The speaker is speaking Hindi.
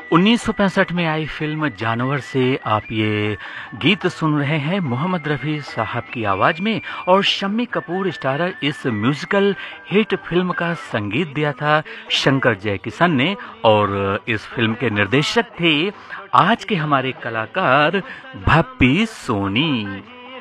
1965 में आई फ़िल्म जानवर से आप ये गीत सुन रहे हैं मोहम्मद रफ़ी साहब की आवाज़ में। और शम्मी कपूर स्टारर इस म्यूज़िकल हिट फ़िल्म का संगीत दिया था शंकर जयकिशन ने। और इस फ़िल्म के निर्देशक थे आज के हमारे कलाकार भप्पी सोनी।